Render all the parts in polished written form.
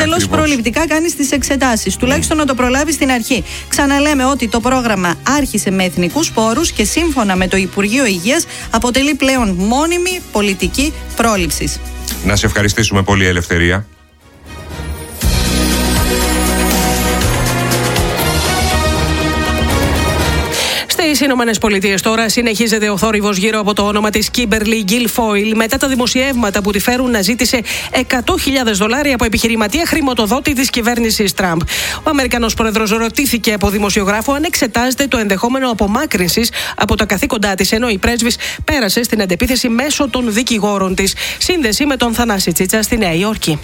εντελώς προληπτικά κάνεις τις εξετάσεις. Τουλάχιστον να το προλάβεις στην αρχή. Ξαναλέμε ότι το πρόγραμμα άρχισε με εθνικούς πόρους και σύμφωνα με το Υπουργείο Υγείας αποτελεί πλέον μόνιμη πολιτική πρόληψης. Να σε ευχαριστήσουμε πολύ, Ελευθερία. Στις Ηνωμένες Πολιτείες τώρα συνεχίζεται ο θόρυβος γύρω από το όνομα της Kimberly Guilfoyle μετά τα δημοσιεύματα που τη φέρουν να ζήτησε $100,000 από επιχειρηματία χρηματοδότη της κυβέρνησης Τραμπ. Ο Αμερικανός πρόεδρος ρωτήθηκε από δημοσιογράφο αν εξετάζεται το ενδεχόμενο απομάκρυνσης από τα καθήκοντά της, ενώ η πρέσβης πέρασε στην αντεπίθεση μέσω των δικηγόρων της. Σύνδεση με τον Θανάση Τσίτσα στη Νέα Υόρκη.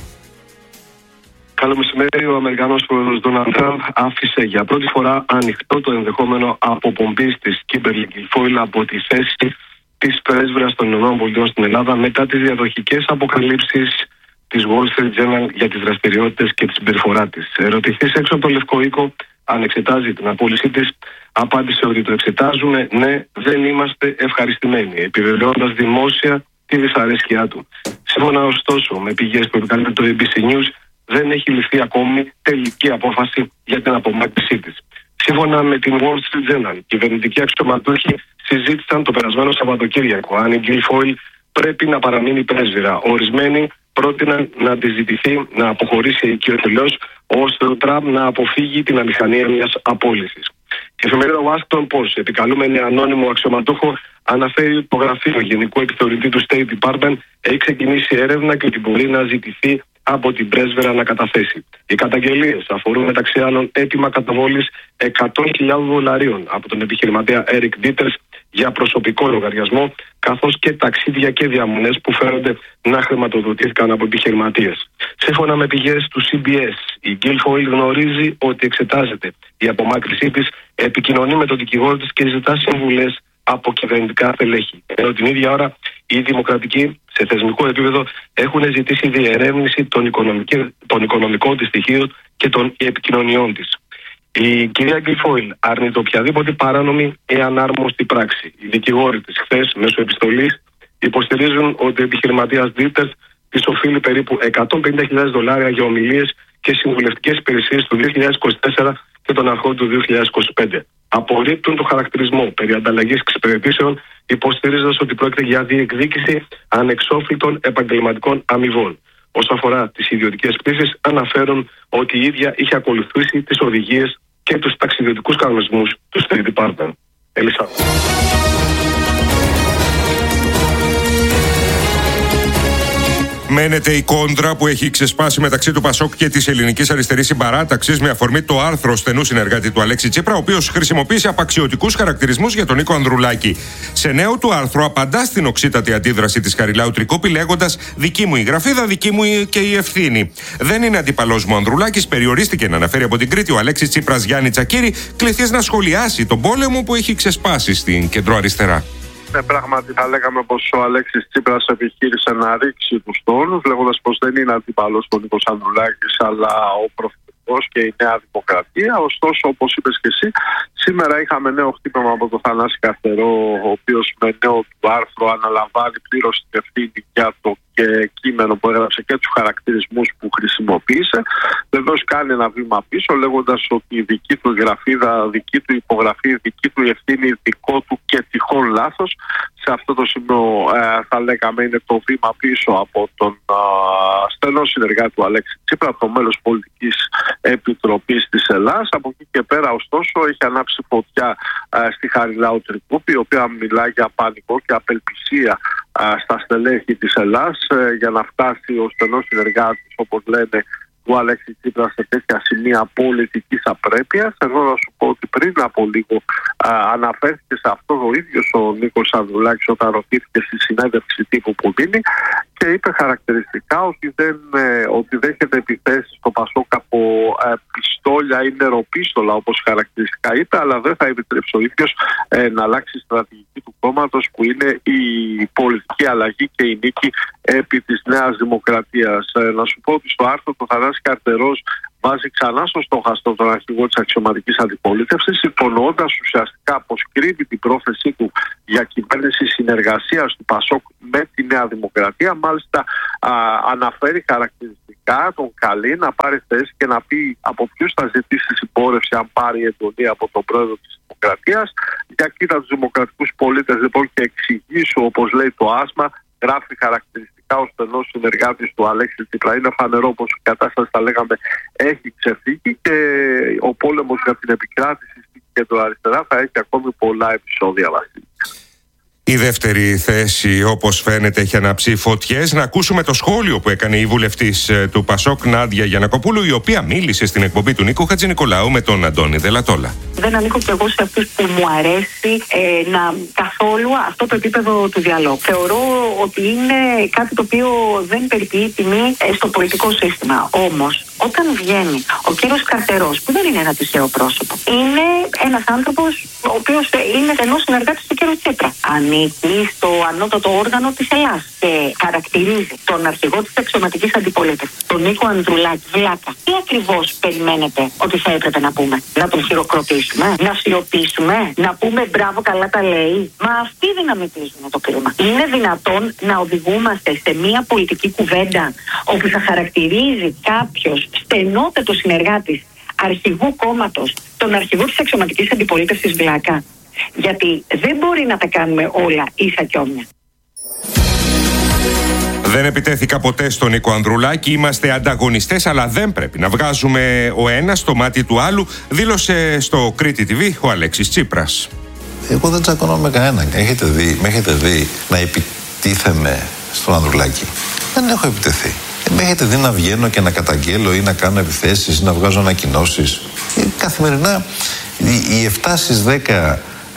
Καλό μεσημέρι. Ο Αμερικανός πρόεδρος Ντόναλντ Τραμπ άφησε για πρώτη φορά ανοιχτό το ενδεχόμενο αποπομπής της Kimberly Guilfoyle από τη θέση της πρέσβυρας των ΗΠΑ στην Ελλάδα μετά τις διαδοχικές αποκαλύψεις της Wall Street Journal για τις δραστηριότητες και τη συμπεριφορά της. Ερωτηθής έξω από το Λευκό Οίκο αν εξετάζει την απόλυσή της, απάντησε ότι το εξετάζουμε, ναι, δεν είμαστε ευχαριστημένοι, επιβεβαιώντας δημόσια τη δυσαρέσκειά του. Σύμφωνα ωστόσο με πηγές που επικαλείται το ABC News, δεν έχει ληφθεί ακόμη τελική απόφαση για την απομάκρυνσή της. Σύμφωνα με την Wall Street Journal, οι κυβερνητικοί αξιωματούχοι συζήτησαν το περασμένο Σαββατοκύριακο αν η Guilfoyle πρέπει να παραμείνει πρέσβυρα. Ορισμένοι πρότειναν να τη ζητηθεί να αποχωρήσει οικειοτελώς, ώστε ο Τραμπ να αποφύγει την αμηχανία μιας απόλυσης. Η εφημερίδα Washington Post, επικαλούμενη ανώνυμο αξιωματούχο, αναφέρει ότι το γραφείο Γενικού Επιθεωρητή του State Department έχει ξεκινήσει έρευνα και ότι μπορεί να ζητηθεί από την πρέσβυρα να καταθέσει. Οι καταγγελίες αφορούν μεταξύ άλλων αίτημα καταβόλης $100,000 από τον επιχειρηματία Eric Dieters για προσωπικό λογαριασμό, καθώς και ταξίδια και διαμονές που φέρονται να χρηματοδοτήθηκαν από επιχειρηματίες. Σύμφωνα με πηγές του CBS, η Guilfoyle γνωρίζει ότι εξετάζεται η απομάκρυνσή της, επικοινωνεί με τον δικηγόρο της και ζητά συμβουλές από κυβερνητικά στελέχη. Ενώ την ίδια ώρα οι δημοκρατικοί σε θεσμικό επίπεδο έχουν ζητήσει διερεύνηση των οικονομικών της στοιχείων και των επικοινωνιών της. Η κυρία Guilfoyle αρνείται οποιαδήποτε παράνομη ή ανάρμοστη πράξη. Οι δικηγόροι της χθες μέσω επιστολής υποστηρίζουν ότι ο επιχειρηματίας Dieters της οφείλει περίπου $150,000 για ομιλίες και συμβουλευτικές υπηρεσίες του 2024 και των αρχών του 2025. Απορρίπτουν το χαρακτηρισμό περί ανταλλαγής εξυπηρετήσεων, υποστηρίζοντας ότι πρόκειται για διεκδίκηση ανεξόφλητων επαγγελματικών αμοιβών. Όσον αφορά τις ιδιωτικές πτήσεις, αναφέρουν ότι η ίδια είχε ακολουθήσει τις οδηγίες και τους ταξιδιωτικούς κανονισμούς του State Department. Ελισά. Μένεται η κόντρα που έχει ξεσπάσει μεταξύ του Πασόκ και της Ελληνικής Αριστερής Συμπαράταξης με αφορμή το άρθρο στενού συνεργάτη του Αλέξη Τσίπρα, ο οποίος χρησιμοποίησε απαξιωτικούς χαρακτηρισμούς για τον Νίκο Ανδρουλάκη. Σε νέο του άρθρο απαντά στην οξύτατη αντίδραση της Χαριλάου Τρικούπη, λέγοντας: «Δική μου η γραφίδα, δική μου και η ευθύνη. Δεν είναι αντίπαλός μου ο Ανδρουλάκης», περιορίστηκε να αναφέρει από την Κρήτη ο Αλέξης Τσίπρας Γιάννη Τσακίρη, κληθής να σχολιάσει τον πόλεμο που έχει ξεσπάσει στην κεντροαριστερά. Πράγματι θα λέγαμε πως ο Αλέξης Τσίπρας επιχείρησε να ρίξει τους τόνους, λέγοντας πως δεν είναι αντίπαλος ο Νίκος Ανδρουλάκης αλλά ο Πρωθυπουργός και η Νέα Δημοκρατία. Ωστόσο, όπως είπες και εσύ, σήμερα είχαμε νέο χτύπημα από τον Θανάση Καρτερό, ο οποίος με νέο του άρθρο αναλαμβάνει πλήρως την ευθύνη για το και κείμενο που έγραψε και τους χαρακτηρισμούς που χρησιμοποίησε. Βεβαίως κάνει ένα βήμα πίσω, λέγοντας ότι η δική του γραφίδα, δική του υπογραφή, δική του ευθύνη, δικό του και τυχόν λάθος. Σε αυτό το σημείο θα λέγαμε είναι το βήμα πίσω από τον στενό συνεργάτη του Αλέξη Τσίπρα, από το μέλος πολιτικής επιτροπής της Ελλάδας. Από εκεί και πέρα, ωστόσο, έχει ανάψει φωτιά στη Χαριλάου Τρικούπη, η οποία μιλάει για πανικό και απελπισία στα στελέχη της Ελλάδας για να φτάσει ο στενός συνεργάτης, όπως λένε, του Αλέξη Τσίπρα σε τέτοια σημεία πολιτικής απρέπειας. Εγώ να σου πω ότι πριν από λίγο αναφέρθηκε σε αυτό ο ίδιος ο Νίκος Ανδρουλάκης όταν ρωτήθηκε στη συνέντευξη τύπου που δίνει και είπε χαρακτηριστικά ότι δέχεται επιθέσεις στο Πασόκ από πιστόλια ή νεροπίστολα, όπως χαρακτηριστικά είπε, αλλά δεν θα επιτρέψει ο ίδιος να αλλάξει η στρατηγική του κόμματος, που είναι η πολιτική αλλαγή και η νίκη επί της Νέας Δημοκρατίας. Να σου πω ότι στο άρθρο του Θανάση Καρτερός βάζει ξανά στο στόχαστρο τον αρχηγό της αξιωματικής αντιπολίτευσης, υπονοώντας ουσιαστικά πως κρύβει την πρόθεσή του για κυβέρνηση συνεργασίας του ΠΑΣΟΚ με τη Νέα Δημοκρατία. Μάλιστα αναφέρει χαρακτηριστικά τον καλεί να πάρει θέση και να πει από ποιους θα ζητήσει συμπόρευση αν πάρει εντολή από τον πρόεδρο της Δημοκρατίας. Για κοίτα τους δημοκρατικούς πολίτες λοιπόν και εξηγήσω, όπως λέει το άσμα, γράφει χαρακτηριστικά ο στενός συνεργάτης του Αλέξη Τσίπρα. Είναι φανερό πως η κατάσταση, θα λέγαμε, έχει ξεφύγει και ο πόλεμος για την επικράτηση στην κεντροαριστερά θα έχει ακόμη πολλά επεισόδια, Βασίλη. Η δεύτερη θέση, όπως φαίνεται, έχει αναψεί φωτιές. Να ακούσουμε το σχόλιο που έκανε η βουλευτής του ΠΑΣΟΚ, Νάντια Γιαννακοπούλου, η οποία μίλησε στην εκπομπή του Νίκου Χατζηνικολάου με τον Αντώνη Δελατόλα. Δεν ανήκω κι εγώ σε αυτούς που μου αρέσει να καθόλου αυτό το επίπεδο του διαλόγου. Θεωρώ ότι είναι κάτι το οποίο δεν περιποιεί τιμή στο πολιτικό σύστημα. Όμως, όταν βγαίνει ο κύριος Καρτερός, που δεν είναι ένα τυχαίο πρόσωπο, είναι ένας άνθρωπος ο οποίος είναι στενός συνεργάτης του κύριου Τσίπρα. Ανήκει στο ανώτατο όργανο της Ελλάδας και χαρακτηρίζει τον αρχηγό της αξιωματικής αντιπολίτευσης, τον Νίκο Ανδρουλάκη, βλάκα. Τι ακριβώς περιμένετε ότι θα έπρεπε να πούμε? Να τον χειροκροτήσουμε, να σιωπήσουμε, να πούμε μπράβο, καλά τα λέει? Μα αυτοί δυναμητίζουν το κλίμα. Είναι δυνατόν να οδηγούμαστε σε μια πολιτική κουβέντα όπου θα χαρακτηρίζει κάποιος στενότατος συνεργάτης αρχηγού κόμματος τον αρχηγό της αξιωματικής αντιπολίτευσης βλάκα? Γιατί δεν μπορεί να τα κάνουμε όλα ίσα κι όμοια. Δεν επιτέθηκα ποτέ στον Νίκο Ανδρουλάκη. Είμαστε ανταγωνιστές, αλλά δεν πρέπει να βγάζουμε ο ένας στο μάτι του άλλου, δήλωσε στο Κρήτη TV ο Αλέξης Τσίπρας. Εγώ δεν τσακώνω με κανέναν. Με έχετε δει να επιτίθεμαι στον Ανδρουλάκη? Δεν έχω επιτεθεί. Με έχετε δει να βγαίνω και να καταγγέλω ή να κάνω επιθέσεις ή να βγάζω ανακοινώσεις? Καθημερινά οι 7 στις 10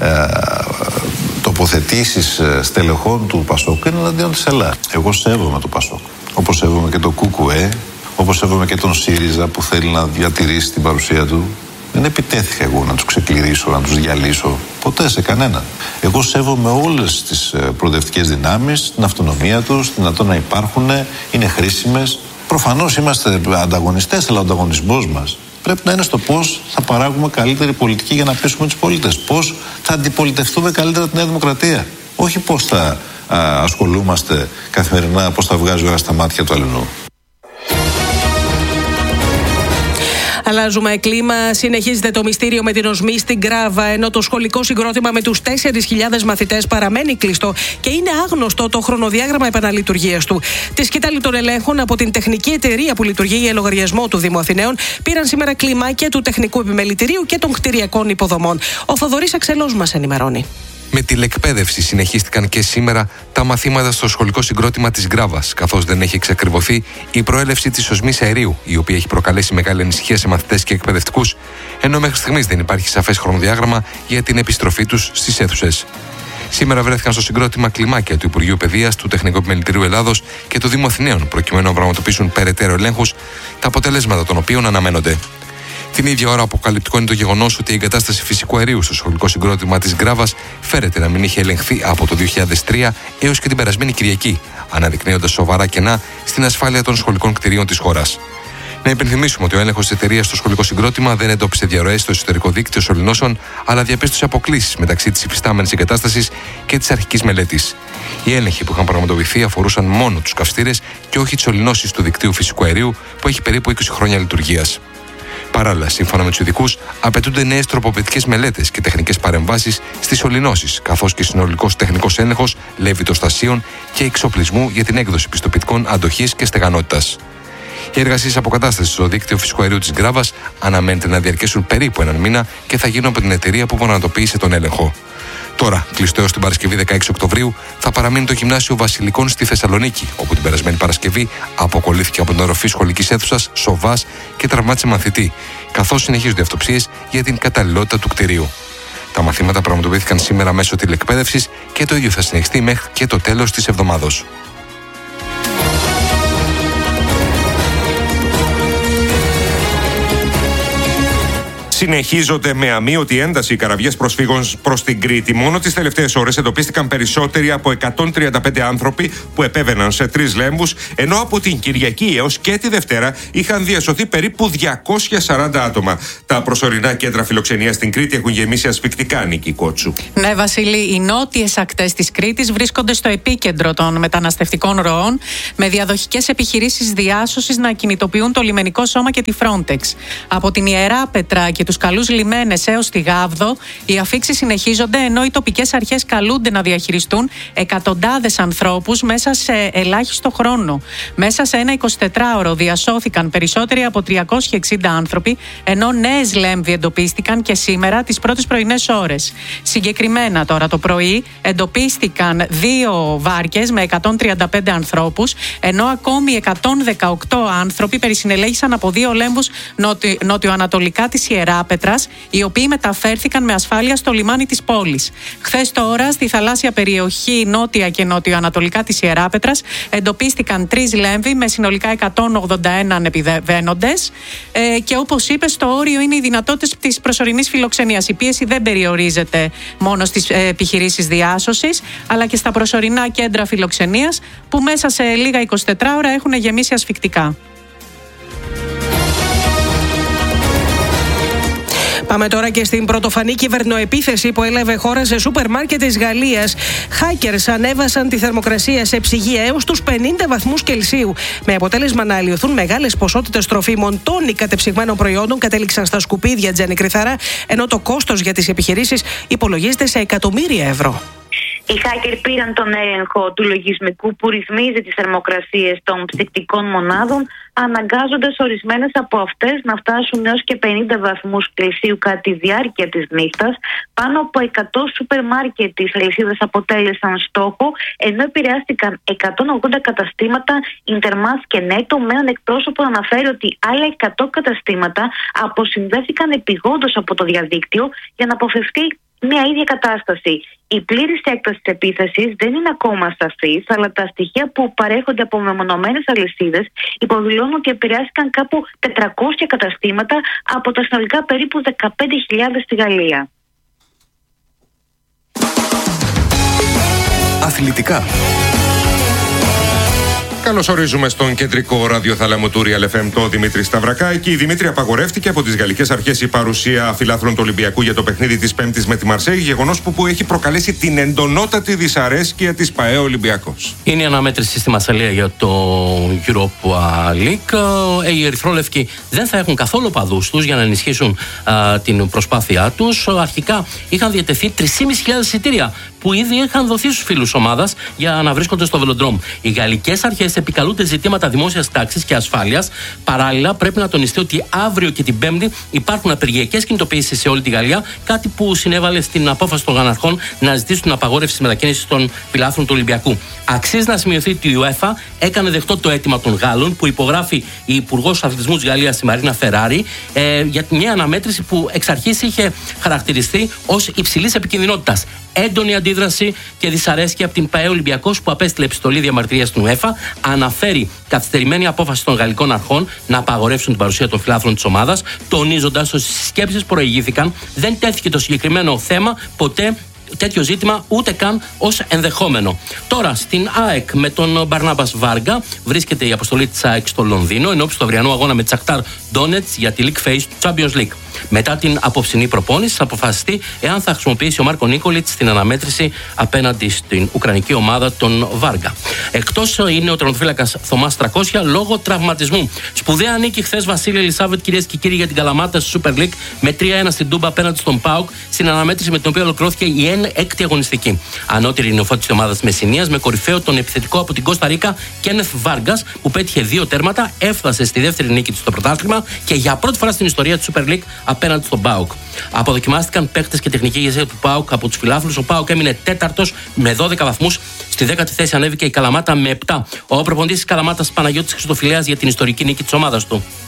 τοποθετήσεις στελεχών του ΠΑΣΟΚ είναι εναντίον της Ελλάδας. Εγώ σέβομαι το ΠΑΣΟΚ, όπως σέβομαι και το ΚΚΕ, όπως σέβομαι και τον ΣΥΡΙΖΑ που θέλει να διατηρήσει την παρουσία του. Δεν επιτέθηκα εγώ να τους ξεκληρίσω, να τους διαλύσω. Ποτέ σε κανέναν. Εγώ σέβομαι όλες τις προοδευτικές δυνάμεις, την αυτονομία τους, την δυνατότητα να υπάρχουν, είναι χρήσιμες. Προφανώς είμαστε ανταγωνιστές, αλλά ο ανταγωνισμός μας πρέπει να είναι στο πώς θα παράγουμε καλύτερη πολιτική για να πείσουμε τους πολίτες. Πώς θα αντιπολιτευτούμε καλύτερα τη Νέα Δημοκρατία. Όχι πώς θα ασχολούμαστε καθημερινά, πώς θα βγάζει ο ένας στα μάτια του αλληνού. Αλλάζουμε κλίμα. Συνεχίζεται το μυστήριο με την οσμή στην Γκράβα, ενώ το σχολικό συγκρότημα με τους 4.000 μαθητές παραμένει κλειστό και είναι άγνωστο το χρονοδιάγραμμα επαναλειτουργίας του. Τη σκητάλη των ελέγχων από την τεχνική εταιρεία που λειτουργεί για λογαριασμό του Δήμου Αθηναίων πήραν σήμερα κλιμάκια του τεχνικού επιμελητηρίου και των κτηριακών υποδομών. Ο Θοδωρής Αξελός μας ενημερώνει. Με τηλεκπαίδευση συνεχίστηκαν και σήμερα τα μαθήματα στο σχολικό συγκρότημα της Γκράβας, καθώς δεν έχει εξακριβωθεί η προέλευση της οσμής αερίου, η οποία έχει προκαλέσει μεγάλη ανησυχία σε μαθητές και εκπαιδευτικούς, ενώ μέχρι στιγμής δεν υπάρχει σαφές χρονοδιάγραμμα για την επιστροφή τους στις αίθουσες. Σήμερα βρέθηκαν στο συγκρότημα κλιμάκια του Υπουργείου Παιδείας, του Τεχνικού Επιμελητηρίου Ελλάδος και του Δήμου Αθηναίων, προκειμένου να πραγματοποιήσουν περαιτέρω ελέγχους, τα αποτελέσματα των οποίων αναμένονται. Την ίδια ώρα, αποκαλυπτικό είναι το γεγονός ότι η εγκατάσταση φυσικού αερίου στο σχολικό συγκρότημα της Γκράβας φέρεται να μην είχε ελεγχθεί από το 2003 έως και την περασμένη Κυριακή, αναδεικνύοντας σοβαρά κενά στην ασφάλεια των σχολικών κτηρίων της χώρας. Να υπενθυμίσουμε ότι ο έλεγχος της εταιρείας στο σχολικό συγκρότημα δεν εντόπισε διαρροές στο εσωτερικό δίκτυο σωληνώσεων, αλλά διαπίστωσε αποκλίσεις μεταξύ της υφιστάμενης εγκατάστασης και της αρχικής μελέτης. Οι έλεγχοι που είχαν πραγματοποιηθεί αφορούσαν μόνο τους καυστήρες και όχι τις σωληνώσεις του δικτύου φυσικού αερίου, που έχει περίπου 20 χρόνια λειτουργίας. Παράλληλα, σύμφωνα με τους ειδικούς, απαιτούνται νέες τροποποιητικές μελέτες και τεχνικές παρεμβάσεις στις σωληνώσεις, καθώς και συνολικός τεχνικός έλεγχος λεβιτοστασίων και εξοπλισμού για την έκδοση πιστοποιητικών αντοχής και στεγανότητας. Οι εργασίες αποκατάστασης στο δίκτυο φυσικού αερίου της Γκράβας αναμένεται να διαρκέσουν περίπου έναν μήνα και θα γίνουν από την εταιρεία που πραγματοποίησε τον έλεγχο. Τώρα, κλειστό έως την Παρασκευή 16 Οκτωβρίου, θα παραμείνει το Γυμνάσιο Βασιλικών στη Θεσσαλονίκη, όπου την περασμένη Παρασκευή αποκολλήθηκε από την οροφή σχολικής αίθουσας σοβάς και τραυμάτισε μαθητή, καθώς συνεχίζονται αυτοψίες για την καταλληλότητα του κτηρίου. Τα μαθήματα πραγματοποιήθηκαν σήμερα μέσω τηλεκπαίδευσης και το ίδιο θα συνεχιστεί μέχρι και το τέλος της εβδομάδος. Συνεχίζονται με αμείωτη ένταση οι καραβιές προσφύγων προς την Κρήτη. Μόνο τις τελευταίες ώρες εντοπίστηκαν περισσότεροι από 135 άνθρωποι που επέβαιναν σε 3 λέμβους, ενώ από την Κυριακή έως και τη Δευτέρα είχαν διασωθεί περίπου 240 άτομα. Τα προσωρινά κέντρα φιλοξενίας στην Κρήτη έχουν γεμίσει ασφυκτικά, Νίκη Κότσου. Ναι, Βασίλη, οι νότιες ακτές της Κρήτης βρίσκονται στο επίκεντρο των μεταναστευτικών ροών, με διαδοχικές επιχειρήσεις διάσωσης να κινητοποιούν το λιμενικό σώμα και τη Frontex. Από την Ιεράπετρα και τους καλούς λιμένες έως τη Γάβδο, οι αφίξεις συνεχίζονται, ενώ οι τοπικές αρχές καλούνται να διαχειριστούν εκατοντάδες ανθρώπους μέσα σε ελάχιστο χρόνο. Μέσα σε ένα 24ωρο διασώθηκαν περισσότεροι από 360 άνθρωποι, ενώ νέες λέμβοι εντοπίστηκαν και σήμερα τις πρώτες πρωινές ώρες. Συγκεκριμένα τώρα το πρωί εντοπίστηκαν 2 βάρκες με 135 ανθρώπους, ενώ ακόμη 118 άνθρωποι περισυνελέγησαν από 2 λέμβους νοτιοανατολικά της Ιεράπετρας, οι οποίοι μεταφέρθηκαν με ασφάλεια στο λιμάνι της πόλης. Χθες τώρα στη θαλάσσια περιοχή νότια και νοτιοανατολικά της Ιεράπετρας εντοπίστηκαν 3 λέμβοι με συνολικά 181 ανεπιβαίνοντες, και όπως είπες, το όριο είναι οι δυνατότητες της προσωρινής φιλοξενίας. Η πίεση δεν περιορίζεται μόνο στις επιχειρήσεις διάσωσης, αλλά και στα προσωρινά κέντρα φιλοξενίας που μέσα σε λίγα 24 ώρα έχουν γεμίσει ασφυκτικά. Πάμε τώρα και στην πρωτοφανή κυβερνοεπίθεση που έλαβε χώρα σε σούπερ μάρκετ της Γαλλίας. Hackers ανέβασαν τη θερμοκρασία σε ψυγεία έως τους 50 βαθμούς Κελσίου, με αποτέλεσμα να αλλοιωθούν μεγάλες ποσότητες τροφίμων. Τόνοι κατεψυγμένων προϊόντων κατέληξαν στα σκουπίδια, Τζέννη Κρυθαρά, ενώ το κόστος για τις επιχειρήσεις υπολογίζεται σε εκατομμύρια ευρώ. Οι hackers πήραν τον έλεγχο του λογισμικού που ρυθμίζει τις θερμοκρασίες των ψυκτικών μονάδων, αναγκάζοντας ορισμένες από αυτές να φτάσουν έως και 50 βαθμούς Κελσίου κατά τη διάρκεια της νύχτας. Πάνω από 100 σούπερ μάρκετ της αλυσίδας αποτέλεσαν στόχο, ενώ επηρεάστηκαν 180 καταστήματα Intermass και Netto, με έναν εκπρόσωπο να αναφέρει ότι άλλα 100 καταστήματα αποσυνδέθηκαν επειγόντως από το διαδίκτυο για να αποφευθεί μια ίδια κατάσταση. Η πλήρης έκταση της επίθεσης δεν είναι ακόμα σαφής, αλλά τα στοιχεία που παρέχονται από μεμονωμένες αλυσίδες υποδηλώνουν ότι επηρεάστηκαν κάπου 400 καταστήματα από τα συνολικά περίπου 15.000 στη Γαλλία. Αθλητικά. Καλωσορίζουμε στον κεντρικό ραδιοθάλαμο του Real FM το Δημήτρη Σταυρακάκη. Η Δημήτρη, απαγορεύτηκε από τις γαλλικές αρχές η παρουσία φιλάθλων του Ολυμπιακού για το παιχνίδι της Πέμπτης με τη Μαρσέη, γεγονός που έχει προκαλέσει την εντονότατη δυσαρέσκεια της ΠΑΕ Ολυμπιακός. Είναι η αναμέτρηση στη Μασσαλία για το Europa League. Οι ερυθρόλευκοι δεν θα έχουν καθόλου παδούς τους για να ενισχύσουν την προσπάθειά τους. Αρχικά είχαν διατεθεί 3.500 εισιτήρια που ήδη είχαν δοθεί στους φίλους ομάδας για να βρίσκονται στο Βελοντρόμ. Οι γαλλικές αρχές επικαλούνται ζητήματα δημόσιας τάξης και ασφάλειας. Παράλληλα, πρέπει να τονιστεί ότι αύριο και την Πέμπτη υπάρχουν απεργιακές κινητοποιήσεις σε όλη τη Γαλλία, κάτι που συνέβαλε στην απόφαση των γαναρχών να ζητήσουν την απαγόρευση της μετακίνησης των φιλάθλων του Ολυμπιακού. Αξίζει να σημειωθεί ότι η UEFA έκανε δεχτό το αίτημα των Γάλλων, που υπογράφει η Υπουργός Αθλητισμού της Γαλλίας, η Μαρίνα Φεράρι, για μια αναμέτρηση που εξ αρχής είχε χαρακτηριστεί ως υψηλής επικινδυνότητας. Έντονη αντίδραση και δυσαρέσκεια από την ΠΑΕ Ολυμπιακός, που απέστειλε επιστολή διαμαρτυρίας στην UEFA, αναφέρει καθυστερημένη απόφαση των γαλλικών αρχών να απαγορεύσουν την παρουσία των φιλάθλων της ομάδας, τονίζοντας ότι στις σκέψεις που προηγήθηκαν δεν τέθηκε το συγκεκριμένο θέμα ποτέ, τέτοιο ζήτημα, ούτε καν ως ενδεχόμενο. Τώρα, στην ΑΕΚ με τον Μπαρνάμπας Βάργα βρίσκεται η αποστολή της ΑΕΚ στο Λονδίνο, ενώπιση του αυριανού αγώνα με τη Σαχτάρ Ντόνετς για τη League Phase του Champions League. Μετά την απόψινή προπόνηση θα αποφασιστεί εάν θα χρησιμοποιήσει ο Μάρκο Νίκολιτς στην αναμέτρηση απέναντι στην ουκρανική ομάδα των Βάργα. Εκτός είναι ο τερματοφύλακας Θωμάς 300 λόγω τραυματισμού. Σπουδαία νίκη χθες, Βασίλη Ελισάβετ, κυρίες και κύριοι, για την Καλαμάτα στη Super League με 3-1 στην Τούμπα απέναντι στον ΠΑΟΚ, στην αναμέτρηση με την οποία ολοκληρώθηκε η 6η αγωνιστική. Ανώτερη νεοφώτιση της ομάδας Μεσσηνίας, με κορυφαίο τον επιθετικό από την Κώστα Ρίκα Κένεθ Βάργκας, που πέτυχε 2 τέρματα, έφτασε στη δεύτερη νίκη του στο πρωτάθλημα και για πρώτη φορά στην ιστορία της Super League απέναντι στον ΠΑΟΚ. Αποδοκιμάστηκαν παίκτες και τεχνική ηγεσία του ΠΑΟΚ από τους φιλάθλους. Ο ΠΑΟΚ έμεινε 4ος με 12 βαθμούς. Στη 10η θέση ανέβηκε η Καλαμάτα με 7. Ο προπονητής της Καλαμάτας, Παναγιώτης Χριστοφιλέας, για την ιστορική νίκη της ομάδας του.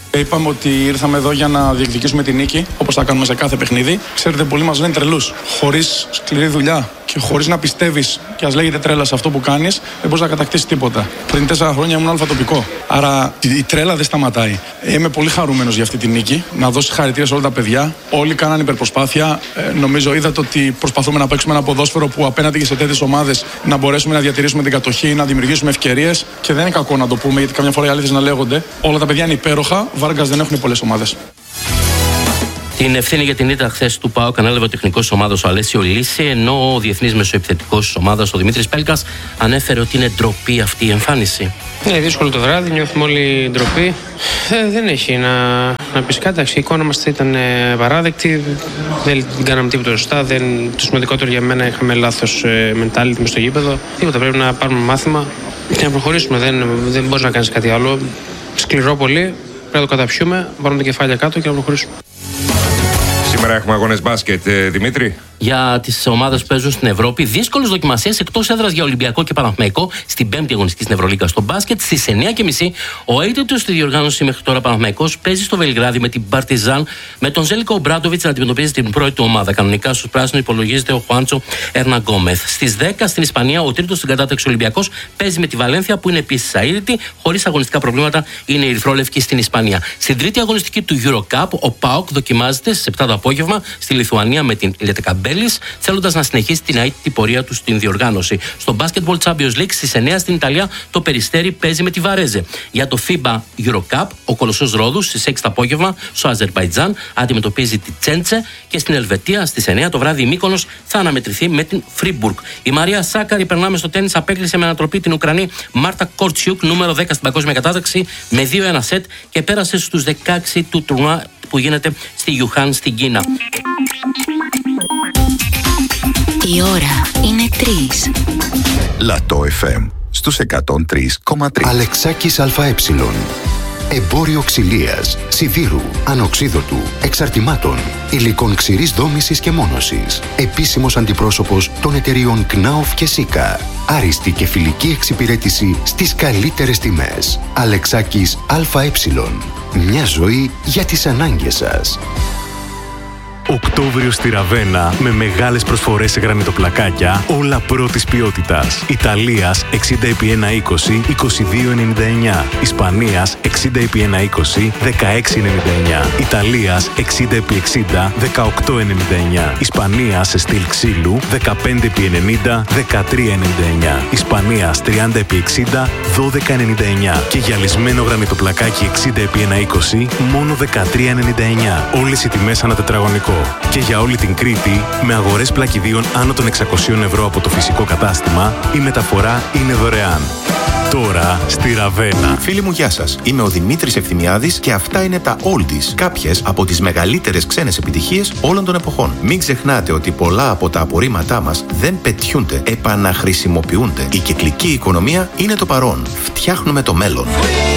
Είπαμε ότι ήρθαμε εδώ για να διεκδικήσουμε την νίκη, όπως θα κάνουμε σε κάθε παιχνίδι. Ξέρετε, πολλοί μας λένε τρελούς. Χωρίς σκληρή δουλειά και χωρίς να πιστεύεις και ας λέγεται τρέλα σε αυτό που κάνεις, δεν μπορείς να κατακτήσεις τίποτα. Πριν 4 χρόνια ήμουν αλφατοπικό. Άρα η τρέλα δεν σταματάει. Είμαι πολύ χαρούμενος για αυτή τη νίκη. Να δώσω συγχαρητήρια σε όλα τα παιδιά. Όλοι κάναν υπερπροσπάθεια. Νομίζω είδατε ότι προσπαθούμε να παίξουμε ένα ποδόσφαιρο που απέναντι και σε τέτοιες ομάδες να μπορέσουμε να διατηρήσουμε την κατοχή, να δημιουργήσουμε ευκαιρίες. Και δεν είναι κακό να το πούμε, γιατί καμιά φορά οι αλήθειες να λέγονται. Όλα τα παιδιά είναι υπέροχα. Βάργκας δεν έχουν πολλές ομάδες. Την ευθύνη για την ήττα χθες του ΠΑΟΚ ανέλαβε ο τεχνικός της ομάδας ο Αλέσιο Λύση, ενώ ο διεθνής μεσοεπιθετικός της ομάδας ο Δημήτρης Πέλκας ανέφερε ότι είναι ντροπή αυτή η εμφάνιση. Είναι δύσκολο το βράδυ, νιώθουμε όλοι ντροπή. Δεν έχει να πεις κάτι. Η εικόνα μας ήταν παράδεκτη. Δεν κάναμε τίποτα σωστά. Το σημαντικότερο για μένα, είχαμε λάθος mentality μες στο γήπεδο. Τίποτα, πρέπει να πάρουμε μάθημα και να προχωρήσουμε. Δεν μπορείς να κάνεις κάτι άλλο. Σκληρό πολύ. Πρέπει να το καταπιούμε, βάλουμε τα κεφάλια κάτω και να προχωρήσουμε. Σήμερα έχουμε αγώνες μπάσκετ, Δημήτρη. Για τις ομάδες που παίζουν στην Ευρώπη, δύσκολες δοκιμασίες εκτός έδρας για Ολυμπιακό και Παναθηναϊκό στην 5η αγωνιστική στην Ευρωλίγκα στο μπάσκετ. Στις 9:30 ο αίτητος στη διοργάνωση μέχρι τώρα Παναθηναϊκός παίζει στο Βελιγράδι με την Παρτιζάν, με τον Ζέλικο Ομπράντοβιτς να αντιμετωπίζει την πρώτη του ομάδα. Κανονικά στους πράσινους υπολογίζεται ο Χουάντσο Ερναγκόμεθ. Στις 10 στην Ισπανία ο τρίτος στην κατάταξη Ολυμπιακός παίζει με τη Βαλένθια, που είναι επίσης αίτητη, χωρίς αγωνιστικά προβλήματα είναι η ερυθρόλευκη στην Ισπανία. Στην τρίτη αγωνιστική του EuroCup ο ΠΑΟΚ δοκιμάζεται στις 7 το απόγευμα στη Λιθουανία με την Λετεκαμπέλης, θέλοντας να συνεχίσει την αίτητη πορεία του στην διοργάνωση. Στο Basketball Champions League στις 9 στην Ιταλία το Περιστέρι παίζει με τη Βαρέζε. Για το FIBA EuroCup ο Κολοσσός Ρόδους στις 6 το απόγευμα στο Αζερμπαϊτζάν αντιμετωπίζει τη Τσέντσε, και στην Ελβετία στις 9 το βράδυ η Μύκονος θα αναμετρηθεί με την Φρίμπουργκ. Η Μαρία Σάκαρη, περνάμε στο τένις, απέκλεισε με ανατροπή την Ουκρανή Μάρτα Κορτσιούκ, νούμερο 10 στην παγκόσμια κατάταξη, με 2-1 σετ και πέρασε στους 16 του τουρνουά που γίνεται στη Γιουχάν στην Κίνα. Η ώρα είναι 3. Λατό FM στους 103,3. Αλεξάκης ΑΕ. Εμπόριο ξυλίας, σιδήρου, ανοξίδωτου, εξαρτημάτων, υλικών ξηρής δόμησης και μόνωσης. Επίσημος αντιπρόσωπος των εταιριών Knauf και Sika. Άριστη και φιλική εξυπηρέτηση στις καλύτερες τιμές. Αλεξάκης ΑΕ. Μια ζωή για τις ανάγκες σας. Οκτώβριο στη Ραβένα με μεγάλες προσφορές σε γρανιτοπλακάκια, όλα πρώτης ποιότητας. Ιταλίας 60x120, 22,99. Ισπανίας 60x120, 16,99. Ιταλίας 60x60, 18,99. Ισπανίας σε στυλ ξύλου 15x90, 13,99. Ισπανίας 30x60, 12,99. Και γυαλισμένο γρανιτοπλακάκι 60x120, μόνο 13,99. Όλες οι τιμές ανά τετραγωνικό. Και για όλη την Κρήτη, με αγορές πλακιδίων άνω των 600 ευρώ από το φυσικό κατάστημα, η μεταφορά είναι δωρεάν. Τώρα στη Ραβένα. Φίλοι μου, γεια σας. Είμαι ο Δημήτρης Ευθυμιάδης και αυτά είναι τα Oldies. Κάποιες από τις μεγαλύτερες ξένες επιτυχίες όλων των εποχών. Μην ξεχνάτε ότι πολλά από τα απορρίμματά μας δεν πετιούνται, επαναχρησιμοποιούνται. Η κυκλική οικονομία είναι το παρόν. Φτιάχνουμε το μέλλον.